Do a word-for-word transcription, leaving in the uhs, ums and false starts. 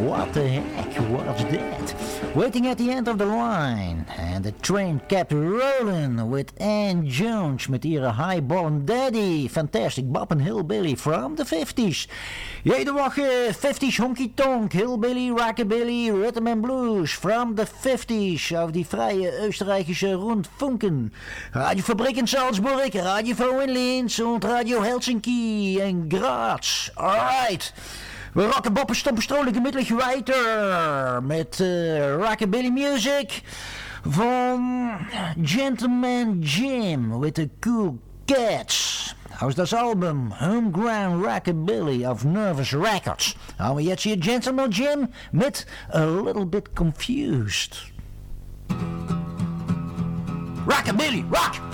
What the heck was that? Waiting at the end of the line. And the train kept rolling with Ann Jones met ihre Highborn Daddy. Fantastic, Bob and Hillbilly from the fifties. Jede Woche fifties honky tonk, Hillbilly, Rockabilly, Rhythm and Blues from the fifties. Auf die freie österreichische Rundfunken. Radiofabrik in Salzburg, Radio in Linz und Radio Helsinki en Graz. Alright. We rocken boppen stompen strolen gemiddelig weiter met uh, Rockabilly music van Gentleman Jim with the Cool Cats. Aus das Album Homegrown Rockabilly of Nervous Records. Gaan we jetzt hier Gentleman Jim met A Little Bit Confused. Rockabilly, rock!